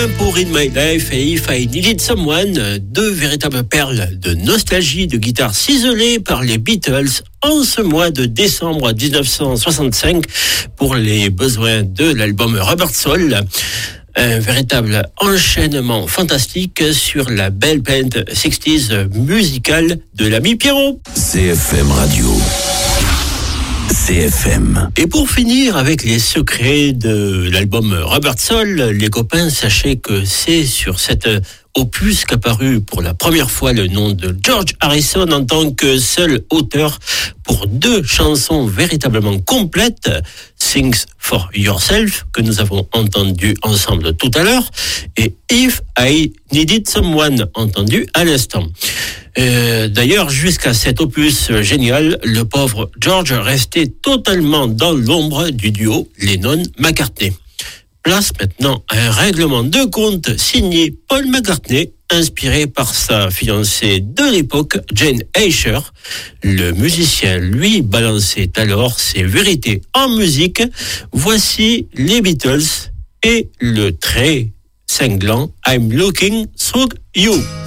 Pour In My Life et If I Needed Someone, deux véritables perles de nostalgie de guitare ciselées par les Beatles en ce mois de décembre 1965 pour les besoins de l'album Rubber Soul. Un véritable enchaînement fantastique sur la belle pente 60s musicale de l'ami Pierrot. CFM Radio. CFM. Et pour finir avec les secrets de l'album Rubber Soul, les copains, sachez que c'est sur cet opus qu'apparut pour la première fois le nom de George Harrison en tant que seul auteur pour deux chansons véritablement complètes, Things for Yourself, que nous avons entendu ensemble tout à l'heure, et If I Needed Someone, entendu à l'instant. D'ailleurs, jusqu'à cet opus génial, le pauvre George restait totalement dans l'ombre du duo Lennon-McCartney. Place maintenant à un règlement de compte signé Paul McCartney, inspiré par sa fiancée de l'époque, Jane Asher. Le musicien, lui, balançait alors ses vérités en musique. Voici les Beatles et le très cinglant I'm Looking Through You.